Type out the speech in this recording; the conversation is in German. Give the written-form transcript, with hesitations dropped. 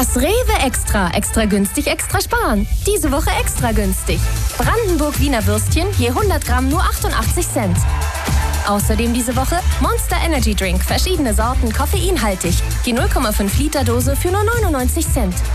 Das Rewe Extra. Extra günstig, extra sparen. Diese Woche extra günstig. Brandenburg-Wiener Würstchen je 100 Gramm nur 88 Cent. Außerdem diese Woche Monster Energy Drink. Verschiedene Sorten, koffeinhaltig. Die 0,5 Liter Dose für nur 99 Cent.